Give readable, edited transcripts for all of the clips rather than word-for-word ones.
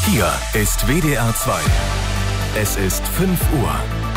Hier ist WDR 2. Es ist 5 Uhr.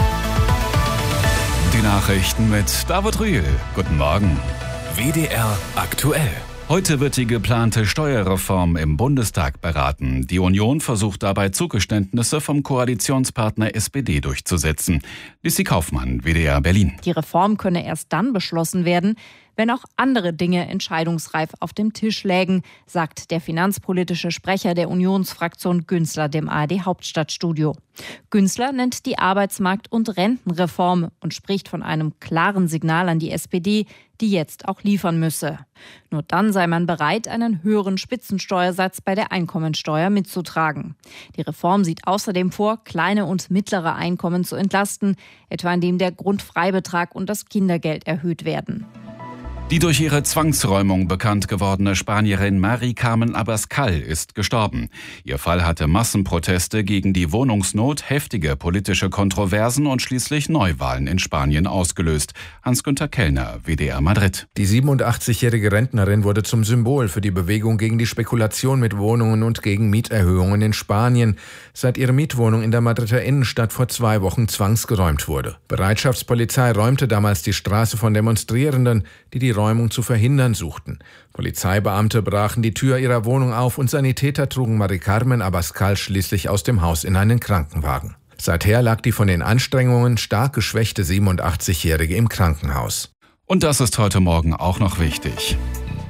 Die Nachrichten mit David Rühl. Guten Morgen. WDR aktuell. Heute wird die geplante Steuerreform im Bundestag beraten. Die Union versucht dabei Zugeständnisse vom Koalitionspartner SPD durchzusetzen. Lissi Kaufmann, WDR Berlin. Die Reform könne erst dann beschlossen werden, wenn auch andere Dinge entscheidungsreif auf dem Tisch lägen, sagt der finanzpolitische Sprecher der Unionsfraktion Günzler dem ARD-Hauptstadtstudio. Günzler nennt die Arbeitsmarkt- und Rentenreform und spricht von einem klaren Signal an die SPD, die jetzt auch liefern müsse. Nur dann sei man bereit, einen höheren Spitzensteuersatz bei der Einkommensteuer mitzutragen. Die Reform sieht außerdem vor, kleine und mittlere Einkommen zu entlasten, etwa indem der Grundfreibetrag und das Kindergeld erhöht werden. Die durch ihre Zwangsräumung bekannt gewordene Spanierin Mari Carmen Abascal ist gestorben. Ihr Fall hatte Massenproteste gegen die Wohnungsnot, heftige politische Kontroversen und schließlich Neuwahlen in Spanien ausgelöst. Hans-Günther Kellner, WDR Madrid. Die 87-jährige Rentnerin wurde zum Symbol für die Bewegung gegen die Spekulation mit Wohnungen und gegen Mieterhöhungen in Spanien, seit ihre Mietwohnung in der Madrider Innenstadt vor 2 Wochen zwangsgeräumt wurde. Bereitschaftspolizei räumte damals die Straße von Demonstrierenden, die Räumung zu verhindern suchten. Polizeibeamte brachen die Tür ihrer Wohnung auf und Sanitäter trugen Mari Carmen Abascal schließlich aus dem Haus in einen Krankenwagen. Seither lag die von den Anstrengungen stark geschwächte 87-Jährige im Krankenhaus. Und das ist heute Morgen auch noch wichtig.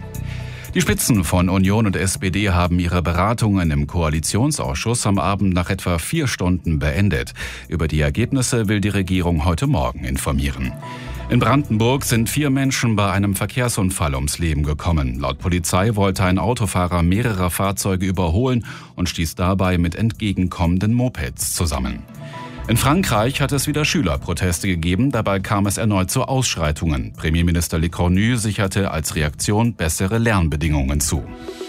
Die Spitzen von Union und SPD haben ihre Beratungen im Koalitionsausschuss am Abend nach etwa 4 Stunden beendet. Über die Ergebnisse will die Regierung heute Morgen informieren. In Brandenburg sind 4 Menschen bei einem Verkehrsunfall ums Leben gekommen. Laut Polizei wollte ein Autofahrer mehrere Fahrzeuge überholen und stieß dabei mit entgegenkommenden Mopeds zusammen. In Frankreich hat es wieder Schülerproteste gegeben, dabei kam es erneut zu Ausschreitungen. Premierminister Le Cornu sicherte als Reaktion bessere Lernbedingungen zu.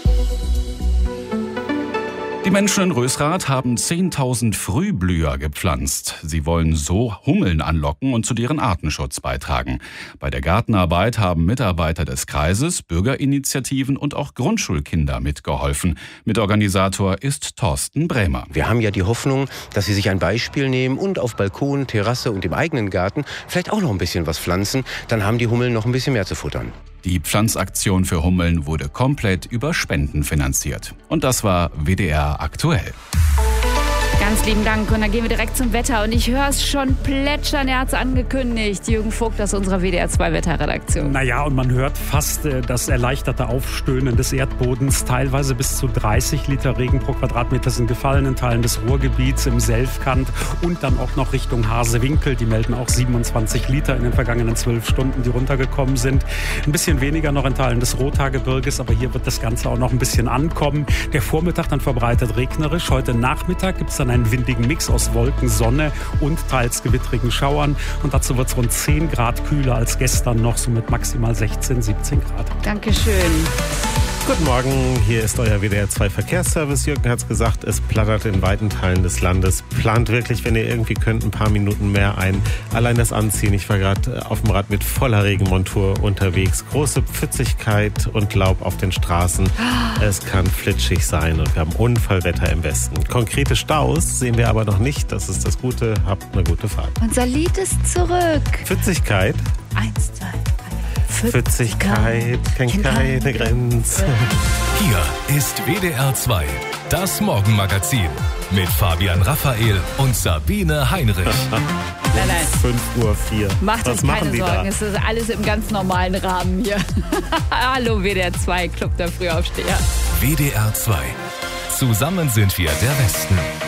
Die Menschen in Rösrath haben 10.000 Frühblüher gepflanzt. Sie wollen so Hummeln anlocken und zu deren Artenschutz beitragen. Bei der Gartenarbeit haben Mitarbeiter des Kreises, Bürgerinitiativen und auch Grundschulkinder mitgeholfen. Mitorganisator ist Thorsten Brämer. Wir haben ja die Hoffnung, dass sie sich ein Beispiel nehmen und auf Balkon, Terrasse und im eigenen Garten vielleicht auch noch ein bisschen was pflanzen. Dann haben die Hummeln noch ein bisschen mehr zu futtern. Die Pflanzaktion für Hummeln wurde komplett über Spenden finanziert. Und das war WDR aktuell. Ganz lieben Dank und dann gehen wir direkt zum Wetter und ich höre es schon plätschern, er hat es angekündigt. Jürgen Vogt aus unserer WDR 2 Wetterredaktion. Naja, und man hört fast das erleichterte Aufstöhnen des Erdbodens. Teilweise bis zu 30 Liter Regen pro Quadratmeter sind gefallen in Teilen des Ruhrgebiets, im Selfkant und dann auch noch Richtung Hasewinkel. Die melden auch 27 Liter in den vergangenen 12 Stunden, die runtergekommen sind. Ein bisschen weniger noch in Teilen des Rothaargebirges, aber hier wird das Ganze auch noch ein bisschen ankommen. Der Vormittag dann verbreitet regnerisch. Heute Nachmittag gibt es dann einen windigen Mix aus Wolken, Sonne und teils gewittrigen Schauern. Und dazu wird es rund 10 Grad kühler als gestern noch, so mit maximal 16, 17 Grad. Dankeschön. Guten Morgen, hier ist euer WDR 2 Verkehrsservice. Jürgen hat es gesagt, es plattert in weiten Teilen des Landes. Plant wirklich, wenn ihr irgendwie könnt, ein paar Minuten mehr ein. Allein das Anziehen, ich war gerade auf dem Rad mit voller Regenmontur unterwegs. Große Pfützigkeit und Laub auf den Straßen. Es kann flitschig sein und wir haben Unfallwetter im Westen. Konkrete Staus sehen wir aber noch nicht. Das ist das Gute. Habt eine gute Fahrt. Unser Lied ist zurück. Pfützigkeit. 1, 2, 3. Pfützigkeit kennt keine Grenzen. Hier ist WDR 2, das Morgenmagazin mit Fabian Raphael und Sabine Heinrich. Nein. 5:04 Uhr. Macht euch keine Sorgen, es ist alles im ganz normalen Rahmen hier. Hallo WDR 2, Club der Frühaufsteher. WDR 2, zusammen sind wir der Westen.